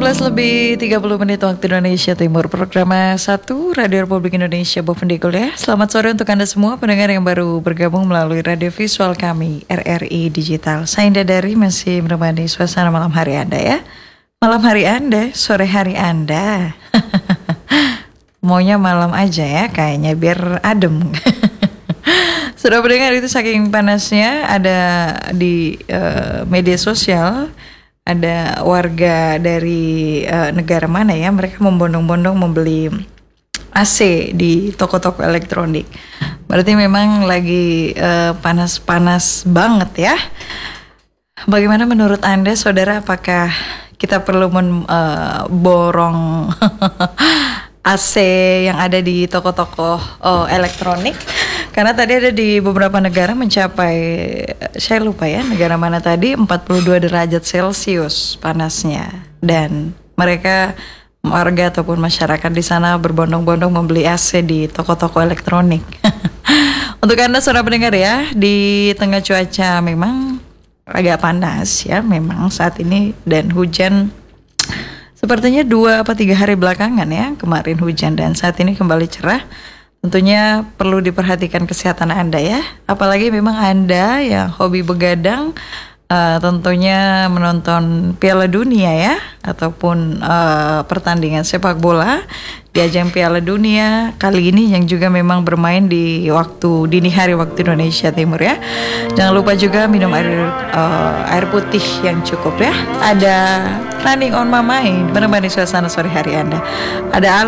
11:30 waktu Indonesia Timur. Program 1 Radio Republik Indonesia Bovendikul ya. Selamat sore untuk Anda semua pendengar yang baru bergabung melalui radio visual kami RRI Digital. Saya Indah Dari masih menemani suasana malam hari Anda ya. Malam hari Anda, sore hari Anda. Maunya malam aja ya kayaknya biar adem. Sudah mendengar itu saking panasnya ada di media sosial. Ada warga dari negara mana ya, mereka membondong-bondong membeli AC di toko-toko elektronik. Berarti memang lagi panas-panas banget ya. Bagaimana menurut Anda saudara, apakah kita perlu borong AC yang ada di toko-toko elektronik? Karena tadi ada di beberapa negara mencapai, saya lupa ya negara mana tadi, 42 derajat Celcius panasnya. Dan mereka, warga ataupun masyarakat di sana berbondong-bondong membeli AC di toko-toko elektronik. Untuk Anda saudara pendengar ya, di tengah cuaca memang agak panas ya memang saat ini, dan hujan sepertinya 2 atau 3 hari belakangan ya, kemarin hujan dan saat ini kembali cerah. Tentunya perlu diperhatikan kesehatan Anda ya, apalagi memang Anda yang hobi begadang, tentunya menonton Piala Dunia ya, ataupun pertandingan sepak bola di ajang Piala Dunia kali ini yang juga memang bermain di waktu dini hari waktu Indonesia Timur ya. Jangan lupa juga minum air putih yang cukup ya. Ada Running on My Mind menemani suasana sore hari Anda. Ada